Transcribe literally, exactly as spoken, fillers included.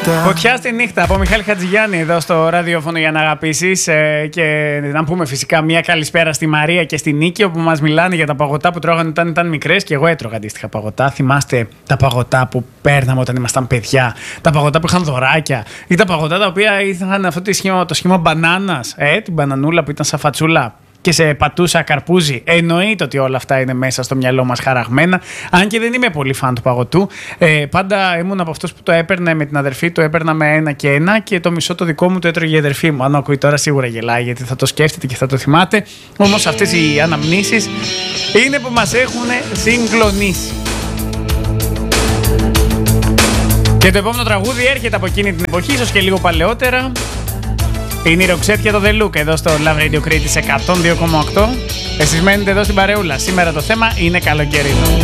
Φωτιά στη νύχτα από Μιχάλη Χατζηγιάννη εδώ στο ραδιόφωνο για να αγαπήσεις. Ε, και να πούμε φυσικά μια καλησπέρα στη Μαρία και στη Νίκη, όπου μας μιλάνε για τα παγωτά που τρώγανε όταν ήταν μικρές. Και εγώ έτρωγα αντίστοιχα παγωτά. Θυμάστε τα παγωτά που παίρναμε όταν ήμασταν παιδιά, τα παγωτά που είχαν δωράκια, ή τα παγωτά τα οποία είχαν αυτό το σχήμα, το σχήμα μπανάνας, ε, την μπανανούλα που ήταν σαν φατσούλα και σε πατούσα καρπούζι. Εννοείται ότι όλα αυτά είναι μέσα στο μυαλό μας χαραγμένα. Αν και δεν είμαι πολύ φαν του παγωτού. Ε, πάντα ήμουν από αυτούς που το έπαιρνε με την αδερφή του, έπαιρνα με ένα και ένα και το μισό το δικό μου το έτρωγε η αδερφή μου. Αν ακούει τώρα σίγουρα γελάει, γιατί θα το σκέφτεται και θα το θυμάται. Όμως αυτές οι αναμνήσεις είναι που μας έχουν συγκλονίσει. Και το επόμενο τραγούδι έρχεται από εκείνη την εποχή, ίσως και λίγο παλαιότερα. Είναι η Ροξέτια το The Look εδώ στο Love Radio Crete εκατόν δύο κόμμα οκτώ. Εσείς μένετε εδώ στην παρεούλα. Σήμερα το θέμα είναι καλοκαιρινό.